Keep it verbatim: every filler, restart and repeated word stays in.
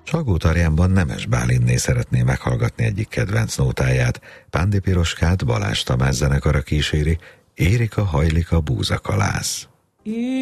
Salgótarjánban Nemes Bálinné szeretné meghallgatni egyik kedvenc nótáját. Pándi Piroskát Balázs Tamás zenekara kíséri, érik a hajlik a búzakalász.